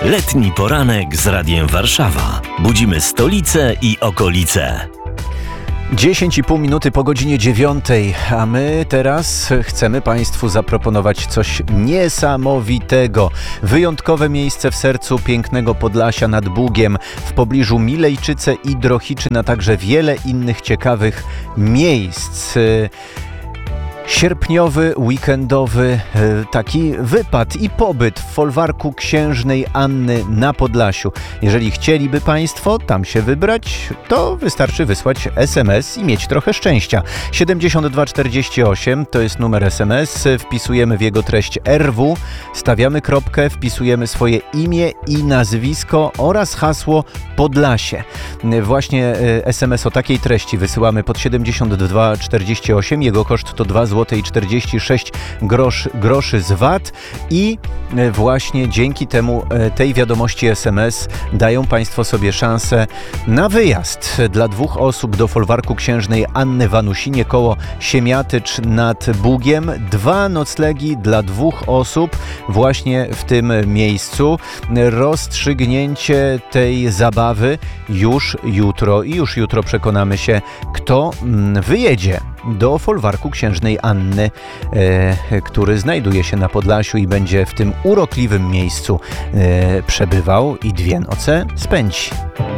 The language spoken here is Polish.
Letni poranek z Radiem Warszawa. Budzimy stolicę i okolice. 10,5 minuty po godzinie 9, a my teraz chcemy Państwu zaproponować coś niesamowitego. Wyjątkowe miejsce w sercu pięknego Podlasia nad Bugiem, w pobliżu Milejczyce i Drohiczyn, a także wiele innych ciekawych miejsc. Sierpniowy, weekendowy taki wypad i pobyt w folwarku księżnej Anny na Podlasiu. Jeżeli chcieliby Państwo tam się wybrać, to wystarczy wysłać SMS i mieć trochę szczęścia. 7248 to jest numer SMS, wpisujemy w jego treść RW, stawiamy kropkę, wpisujemy swoje imię i nazwisko oraz hasło Podlasie. Właśnie SMS o takiej treści wysyłamy pod 7248, jego koszt to 2,46 groszy z VAT i właśnie dzięki temu tej wiadomości SMS dają Państwo sobie szansę na wyjazd dla 2 osób do folwarku księżnej Anny w Anusinie koło Siemiatycz nad Bugiem. 2 noclegi dla 2 osób właśnie w tym miejscu. Rozstrzygnięcie tej zabawy już jutro i już jutro przekonamy się, kto wyjedzie do folwarku księżnej Anny, który znajduje się na Podlasiu i będzie w tym urokliwym miejscu przebywał i 2 noce spędzi.